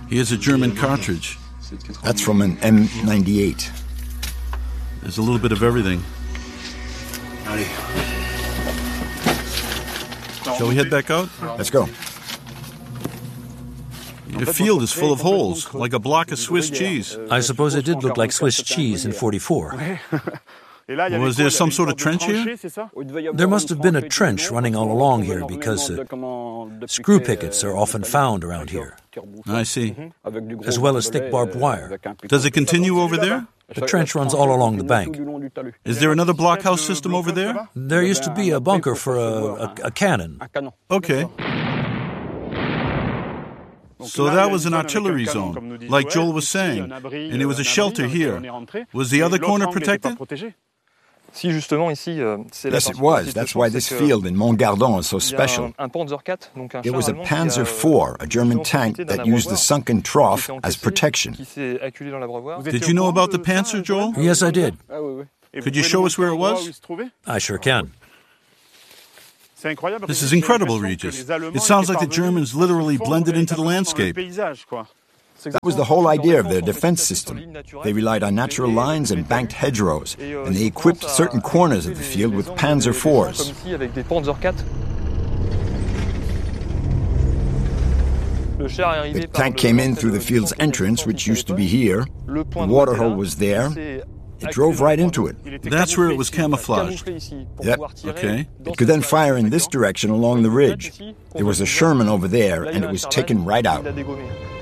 Here's a German cartridge. That's from an M98. There's a little bit of everything. Shall we head back out? Let's go. Your field is full of holes, like a block of Swiss cheese. I suppose it did look like Swiss cheese in 44. Was there some sort of trench here? There must have been a trench running all along here because screw pickets are often found around here, I see. as well as thick barbed wire. Does it continue over there? The trench runs all along the bank. Is there another blockhouse system over there? There used to be a bunker for a cannon. Okay. So that was an artillery zone, like Joel was saying, and there was a shelter here. Was the other corner protected? Yes, it was. That's why this field in Montgardon is so special. There was a Panzer IV, a German tank that used the sunken trough as protection. Did you know about the Panzer, Joel? Yes, I did. Could you show us where it was? I sure can. This is incredible, Regis. It sounds like the Germans literally blended into the landscape. That was the whole idea of their defense system. They relied on natural lines and banked hedgerows, and they equipped certain corners of the field with Panzer IVs. The tank came in through the field's entrance, which used to be here. The water hole was there. It drove right into it. That's where it was camouflaged. Yep. Okay. It could then fire in this direction along the ridge. There was a Sherman over there, and it was taken right out.